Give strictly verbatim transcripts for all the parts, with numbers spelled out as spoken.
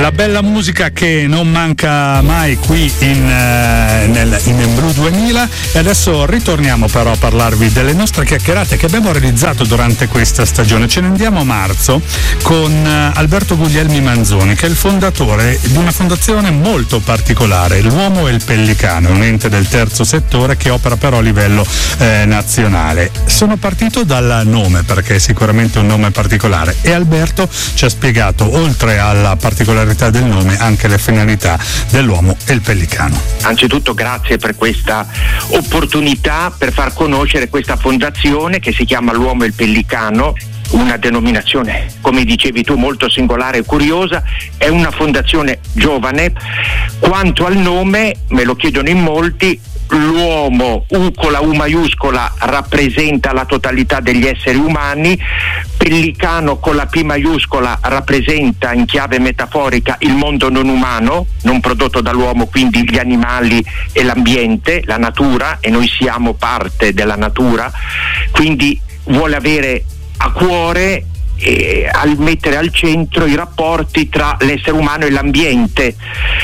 La bella musica che non manca mai qui in, uh, nel, in Blu duemila. E adesso ritorniamo però a parlarvi delle nostre chiacchierate che abbiamo realizzato durante questa stagione. Ce ne andiamo a marzo con uh, Alberto Guglielmi Manzoni, che è il fondatore di una fondazione molto particolare, l'Uomo e il Pellicano, un ente del terzo settore che opera però a livello eh, nazionale. Sono partito dal nome, perché è sicuramente un nome particolare, e Alberto ci ha spiegato, oltre alla particolarità del nome, anche le finalità dell'Uomo e il Pellicano. Anzitutto grazie per questa opportunità per far conoscere questa fondazione che si chiama l'Uomo e il Pellicano, una denominazione, come dicevi tu, molto singolare e curiosa. È una fondazione giovane. Quanto al nome, me lo chiedono in molti. L'uomo, U con la U maiuscola, rappresenta la totalità degli esseri umani. Pellicano con la P maiuscola rappresenta, in chiave metaforica, il mondo non umano, non prodotto dall'uomo, quindi gli animali e l'ambiente, la natura, e noi siamo parte della natura. Quindi vuole avere a cuore e al mettere al centro i rapporti tra l'essere umano e l'ambiente,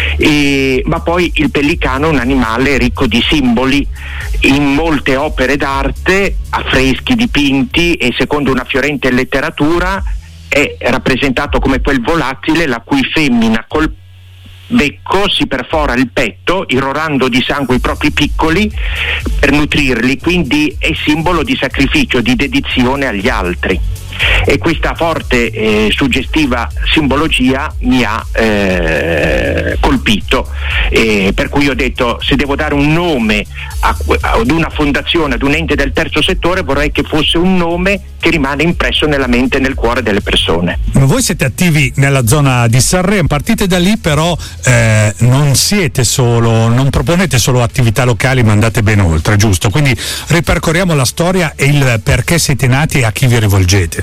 e, ma poi il pellicano è un animale ricco di simboli. In molte opere d'arte, affreschi, dipinti e secondo una fiorente letteratura è rappresentato come quel volatile la cui femmina col becco si perfora il petto, irrorando di sangue i propri piccoli per nutrirli, quindi è simbolo di sacrificio, di dedizione agli altri. E questa forte eh, suggestiva simbologia mi ha eh, colpito, eh, per cui ho detto, se devo dare un nome a, ad una fondazione, ad un ente del terzo settore, vorrei che fosse un nome che rimane impresso nella mente e nel cuore delle persone. Voi siete attivi nella zona di Sanremo, partite da lì, però eh, non siete solo, non proponete solo attività locali, ma andate ben oltre, giusto? Quindi ripercorriamo la storia e il perché siete nati e a chi vi rivolgete.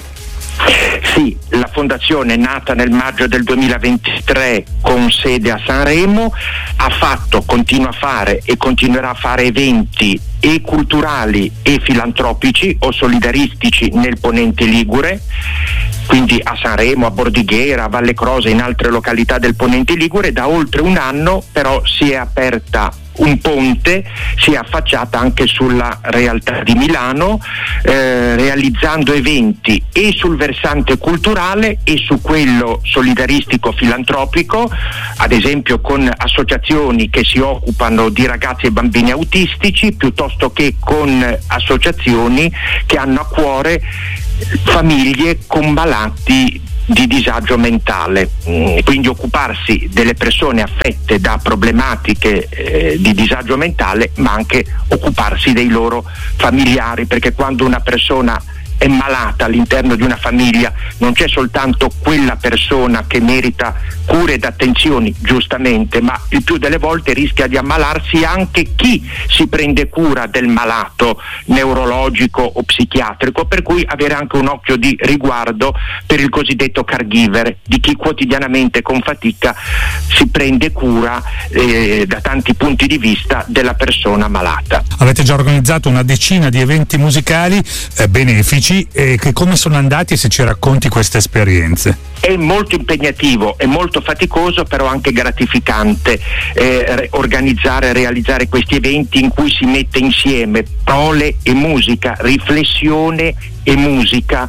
Sì, la fondazione è nata nel maggio del duemilaventitré con sede a Sanremo, ha fatto, continua a fare e continuerà a fare eventi e culturali e filantropici o solidaristici nel Ponente Ligure, quindi a Sanremo, a Bordighera, a Valle Crosa e in altre località del Ponente Ligure. Da oltre un anno però si è aperta un ponte, si è affacciata anche sulla realtà di Milano, eh, realizzando eventi e sul versante culturale e su quello solidaristico filantropico, ad esempio con associazioni che si occupano di ragazzi e bambini autistici, piuttosto che con associazioni che hanno a cuore famiglie con malati di disagio mentale, quindi occuparsi delle persone affette da problematiche eh, di disagio mentale, ma anche occuparsi dei loro familiari, perché quando una persona è malata all'interno di una famiglia non c'è soltanto quella persona che merita cure ed attenzioni, giustamente, ma il più delle volte rischia di ammalarsi anche chi si prende cura del malato neurologico o psichiatrico, per cui avere anche un occhio di riguardo per il cosiddetto caregiver, di chi quotidianamente con fatica si prende cura eh, da tanti punti di vista della persona malata. Avete già organizzato una decina di eventi musicali eh, benefici. E che come sono andati, e se ci racconti queste esperienze? È molto impegnativo, è molto faticoso, però anche gratificante eh, organizzare e realizzare questi eventi in cui si mette insieme prole e musica, riflessione e musica.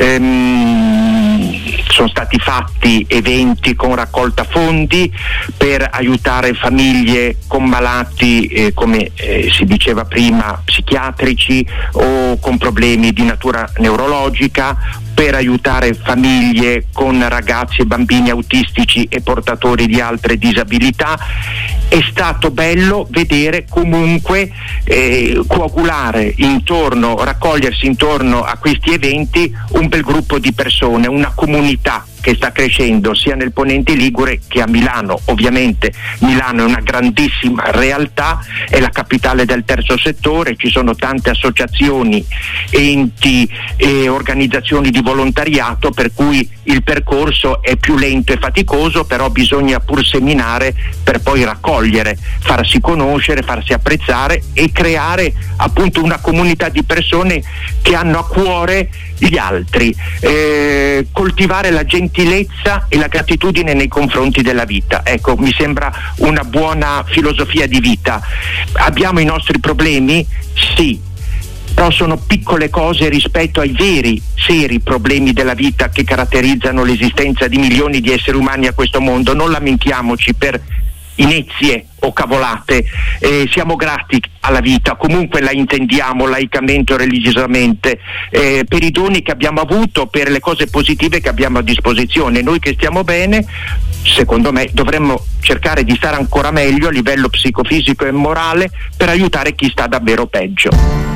Ehm, sono stati fatti eventi con raccolta fondi per aiutare famiglie con malati, eh, come eh, si diceva prima, psichiatrici o con problemi di natura neurologica, per aiutare famiglie con ragazzi e bambini autistici e portatori di altre disabilità. È stato bello vedere comunque eh, coagulare intorno, raccogliersi intorno a questi eventi un bel gruppo di persone, una comunità che sta crescendo sia nel Ponente Ligure che a Milano. Ovviamente Milano è una grandissima realtà, è la capitale del terzo settore, ci sono tante associazioni, enti e organizzazioni di volontariato, per cui il percorso è più lento e faticoso, però bisogna pur seminare per poi raccogliere, farsi conoscere, farsi apprezzare e creare appunto una comunità di persone che hanno a cuore gli altri, eh, coltivare la gentilezza e la gratitudine nei confronti della vita. Ecco, mi sembra una buona filosofia di vita. Abbiamo i nostri problemi? Sì, però sono piccole cose rispetto ai veri, seri problemi della vita che caratterizzano l'esistenza di milioni di esseri umani a questo mondo. Non lamentiamoci per inezie o cavolate, eh, siamo grati alla vita, comunque la intendiamo laicamente o religiosamente, eh, per i doni che abbiamo avuto, per le cose positive che abbiamo a disposizione. Noi che stiamo bene, secondo me, dovremmo cercare di stare ancora meglio a livello psicofisico e morale per aiutare chi sta davvero peggio.